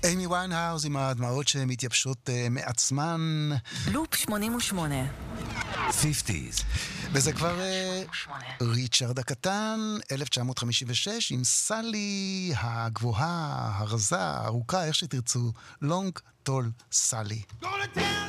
אימי ויינהאוז עם הדמעות שמתייבשות מעצמן. לופ 88. 50s. וזה כבר ריצ'רד הקטן, 1956, עם סלי הגבוהה, הרזה, הארוכה, איך שתרצו, לונג טול סלי.